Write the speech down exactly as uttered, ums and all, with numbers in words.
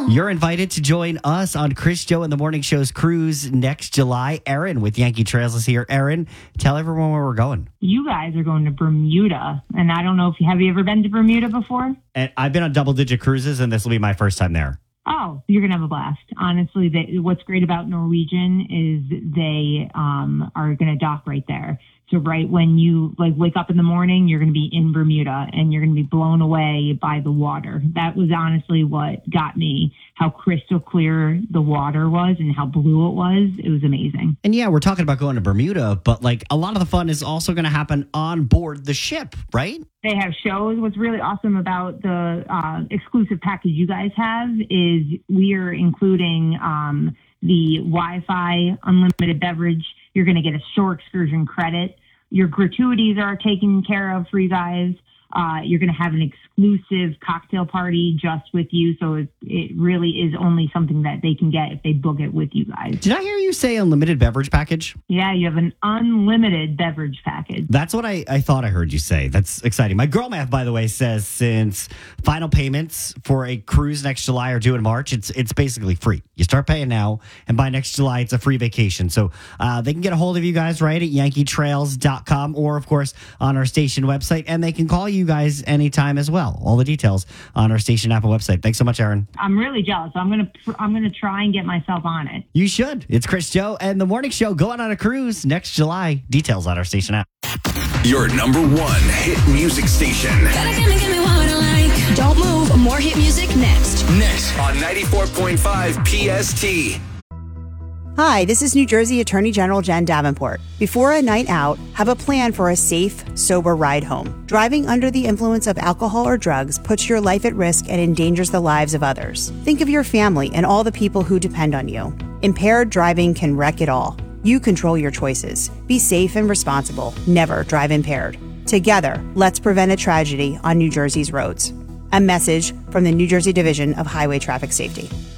You're invited to join us on Chris Joe and the Morning Show's cruise next July. Erin with Yankee Trails is here. Erin, tell everyone where we're going. You guys are going to Bermuda, and I don't know if you have you ever been to Bermuda before? And I've been on double-digit cruises, and this will be my first time there. Oh, you're going to have a blast. Honestly, they, what's great about Norwegian is they um, are going to dock right there. So right when you like wake up in the morning, you're going to be in Bermuda and you're going to be blown away by the water. That was honestly what got me, how crystal clear the water was and how blue it was. It was amazing. And yeah, we're talking about going to Bermuda, but like a lot of the fun is also going to happen on board the ship, right? They have shows. What's really awesome about the uh, exclusive package you guys have is we are including um, the Wi-Fi, unlimited beverage. You're going to get a shore excursion credit. Your gratuities are taken care of for you guys. Uh, you're going to have an exclusive cocktail party just with you. So it, it really is only something that they can get if they book it with you guys. Did I hear you say unlimited beverage package? Yeah, you have an unlimited beverage package. That's what I, I thought I heard you say. That's exciting. My girl math, by the way, says since final payments for a cruise next July are due in March, it's it's basically free. You start paying now, and by next July, it's a free vacation. So uh, they can get a hold of you guys, right, at yankee trails dot com or, of course, on our station website. And they can call you guys anytime as well. All the details on our station app and website. Thanks so much, Erin. I'm really jealous. I'm gonna I'm gonna try and get myself on it. You should. It's Chris Joe and the Morning Show going on a cruise next July. Details on our station app. Your number one hit music station. Gotta give me, give me what I like. Don't move. More hit music next. Next on ninety-four point five P S T. Hi, this is New Jersey Attorney General Jen Davenport. Before a night out, have a plan for a safe, sober ride home. Driving under the influence of alcohol or drugs puts your life at risk and endangers the lives of others. Think of your family and all the people who depend on you. Impaired driving can wreck it all. You control your choices. Be safe and responsible. Never drive impaired. Together, let's prevent a tragedy on New Jersey's roads. A message from the New Jersey Division of Highway Traffic Safety.